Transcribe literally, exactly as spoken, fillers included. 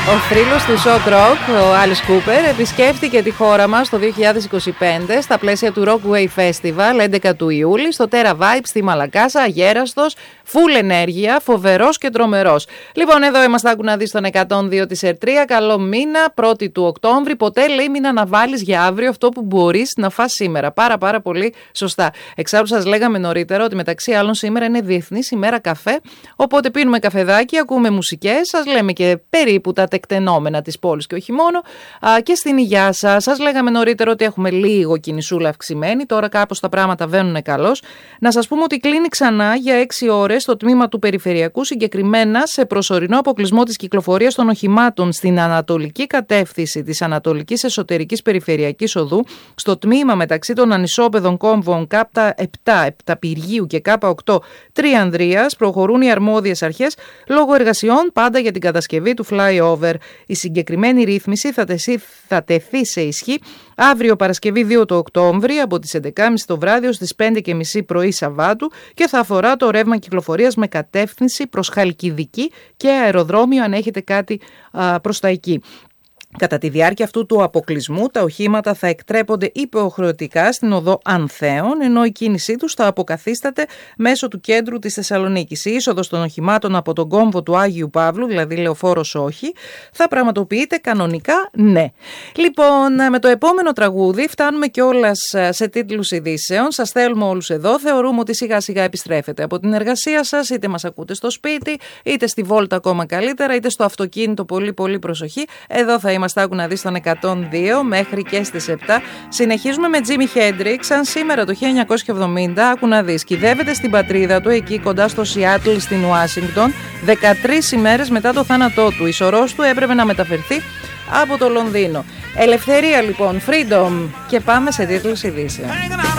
Ο θρύλος του shock rock, ο Alice Cooper, επισκέφτηκε τη χώρα μας το δύο χιλιάδες είκοσι πέντε στα πλαίσια του Rockway Festival έντεκα του Ιούλη στο Terra Vibes στη Μαλακάσα, αγέραστος, full ενέργεια, φοβερός και τρομερός. Λοιπόν, εδώ είμαστε, άκου να δεις τον εκατόν δύο της ΕΡΤΡΙΑ. Καλό μήνα, πρώτη του Οκτώβρη. Ποτέ, λέει, μην αναβάλεις για αύριο αυτό που μπορείς να φας σήμερα. Πάρα πάρα πολύ σωστά. Εξάλλου σας λέγαμε νωρίτερα ότι μεταξύ άλλων σήμερα είναι Διεθνής ημέρα καφέ. Οπότε πίνουμε καφεδάκι, ακούμε μουσικές, σας λέμε και περίπου τα τεκτενόμενα της πόλης και όχι μόνο. Α, και στην υγειά σας, σας λέγαμε νωρίτερα ότι έχουμε λίγο κινησούλα αυξημένη. Τώρα κάπως τα πράγματα βαίνουν καλώς. Να σας πούμε ότι κλείνει ξανά για έξι ώρες το τμήμα του Περιφερειακού, συγκεκριμένα σε προσωρινό αποκλεισμό της κυκλοφορίας των οχημάτων στην ανατολική κατεύθυνση της Ανατολικής Εσωτερικής Περιφερειακής Οδού, στο τμήμα μεταξύ των ανισόπεδων κόμβων ΚΑΠΤΑ επτά, Επταπυργίου και ΚΑΠΑ οκτώ Τριανδρίας. Προχωρούν οι αρμόδιες αρχές λόγω εργασιών πάντα για την κατασκευή του flyover. Η συγκεκριμένη ρύθμιση θα, τεθεί, θα τεθεί σε ισχύ αύριο Παρασκευή δύο του Οκτώβρη από τις έντεκα και μισή το βράδυ ως τις πέντε και μισή πρωί Σαββάτου και θα αφορά το ρεύμα κυκλοφορίας με κατεύθυνση προς Χαλκιδική και αεροδρόμιο αν έχετε κάτι α, προς τα εκεί. Κατά τη διάρκεια αυτού του αποκλεισμού, τα οχήματα θα εκτρέπονται υποχρεωτικά στην οδό Ανθέων, ενώ η κίνησή τους θα αποκαθίσταται μέσω του κέντρου της Θεσσαλονίκης. Η είσοδος των οχημάτων από τον κόμβο του Άγιου Παύλου, δηλαδή λεωφόρος όχι, θα πραγματοποιείται κανονικά ναι. Λοιπόν, με το επόμενο τραγούδι φτάνουμε κιόλας σε τίτλους ειδήσεων. Σας θέλουμε όλους εδώ. Θεωρούμε ότι σιγά σιγά επιστρέφετε από την εργασία σας, είτε μας ακούτε στο σπίτι, είτε στη βόλτα ακόμα καλύτερα, είτε στο αυτοκίνητο. Πολύ πολύ προσοχή. Εδώ θα είμαστε, άκου να δεις, τον εκατόν δύο μέχρι και στις επτά. Συνεχίζουμε με Jimi Hendrix. Αν σήμερα το χίλια εννιακόσια εβδομήντα, άκου να δεις, κυδεύεται στην πατρίδα του, εκεί κοντά στο Σιάτλ στην Ουάσιγκτον, δεκατρείς ημέρες μετά το θάνατό του. Η σωρός του έπρεπε να μεταφερθεί από το Λονδίνο. Ελευθερία λοιπόν, freedom, και πάμε σε τίτλους ειδήσεων.